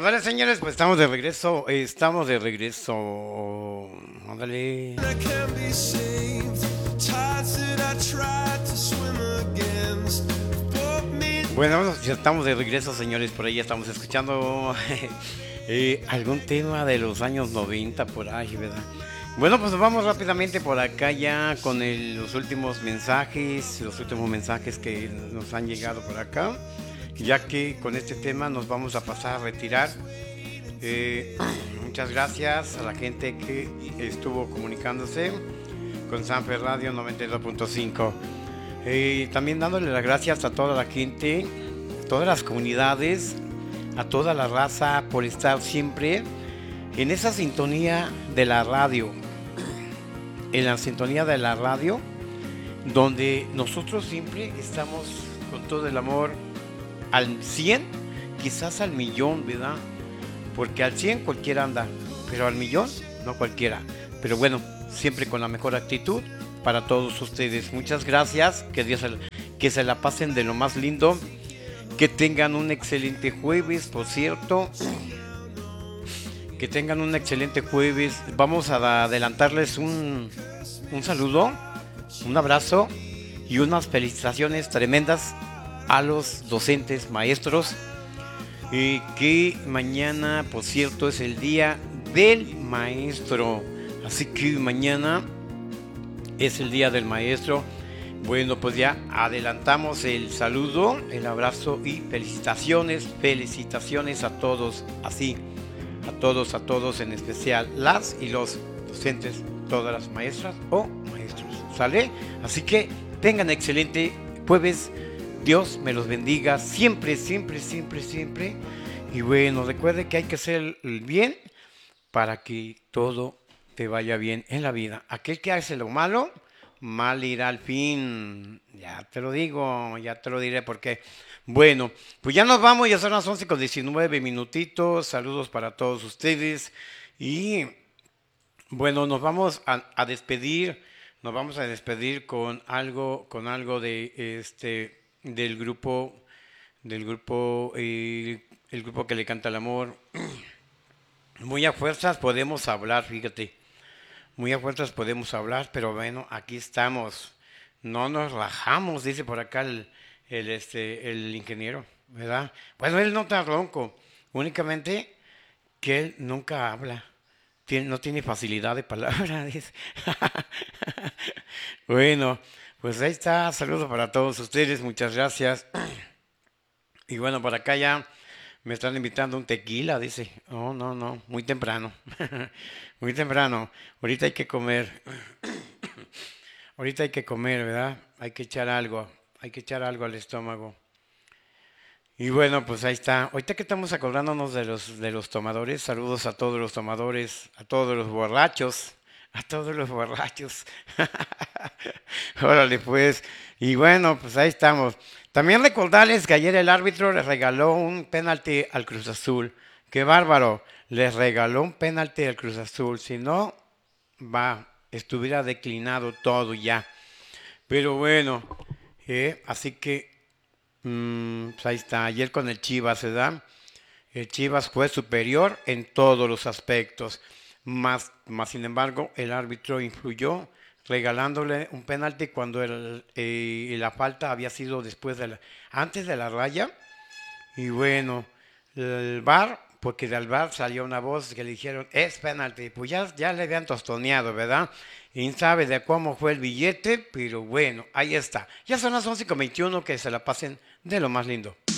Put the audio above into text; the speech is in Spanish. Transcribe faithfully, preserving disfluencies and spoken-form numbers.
Ándale, señores, pues estamos de regreso, eh, estamos de regreso. Ándale. Bueno, ya estamos de regreso, señores, por ahí ya estamos escuchando eh, algún tema de los años noventa por ahí, ¿verdad? Bueno, pues vamos rápidamente por acá ya con el- los últimos mensajes, los últimos mensajes que nos han llegado por acá, ya que con este tema nos vamos a pasar a retirar. Eh, muchas gracias a la gente que estuvo comunicándose con Sanfer Radio noventa y dos punto cinco. Eh, también dándole las gracias a toda la gente, a todas las comunidades, a toda la raza por estar siempre en esa sintonía de la radio, en la sintonía de la radio, donde nosotros siempre estamos con todo el amor al cien, quizás al millón, ¿verdad? Porque al cien cualquiera anda, pero al millón no cualquiera. Pero bueno, siempre con la mejor actitud para todos ustedes. Muchas gracias, que, Dios, que se la pasen de lo más lindo, que tengan un excelente jueves, por cierto. Que tengan un excelente jueves. Vamos a adelantarles un, un saludo, un abrazo y unas felicitaciones tremendas a los docentes, maestros. Eh, que mañana, por cierto, es el día del maestro. Así que mañana es el día del maestro. Bueno, pues ya adelantamos el saludo, el abrazo y felicitaciones, felicitaciones a todos, así, a todos, a todos, en especial las y los docentes, todas las maestras o maestros, ¿sale? Así que tengan excelente jueves, Dios me los bendiga siempre, siempre, siempre, siempre. Y bueno, recuerde que hay que hacer el bien para que todo te vaya bien en la vida. Aquel que hace lo malo, mal irá al fin. Ya te lo digo, ya te lo diré porque... Bueno, pues ya nos vamos, ya son las once con diecinueve minutitos. Saludos para todos ustedes. Y bueno, nos vamos a, a despedir. Nos vamos a despedir con algo, con algo de este, del grupo, del grupo, eh, el grupo que le canta el amor. Muy a fuerzas podemos hablar, fíjate. Muy a fuerzas podemos hablar, pero bueno, aquí estamos. No nos rajamos, dice por acá el, el, este, el ingeniero, ¿verdad? Bueno, él no está ronco, únicamente que él nunca habla. Tiene- no tiene facilidad de palabra, dice. Bueno, pues ahí está. Saludos para todos ustedes, muchas gracias. Y bueno, por acá ya me están invitando un tequila, dice. Oh, no, no, muy temprano. Muy temprano. Ahorita hay que comer. Ahorita hay que comer, ¿verdad? Hay que echar algo. Hay que echar algo al estómago. Y bueno, pues ahí está. Ahorita que estamos acordándonos de los, de los tomadores, saludos a todos los tomadores, a todos los borrachos, a todos los borrachos. Órale, pues. Y bueno, pues ahí estamos. También recordarles que ayer el árbitro les regaló un penalti al Cruz Azul. Qué bárbaro. Les regaló un penalti al Cruz Azul. Si no, va, estuviera declinado todo ya. Pero bueno, eh, así que mm, pues ahí está. Ayer con el Chivas, ¿verdad? El Chivas fue superior en todos los aspectos, más, más sin embargo el árbitro influyó regalándole un penalti cuando el, eh, la falta había sido después de la, antes de la raya. Y bueno, el V A R, porque del V A R salió una voz que le dijeron es penalti, pues ya, ya le habían tostoneado, ¿verdad? Y sabe de cómo fue el billete, pero bueno, ahí está. Ya son las once con veintiuno, que se la pasen de lo más lindo.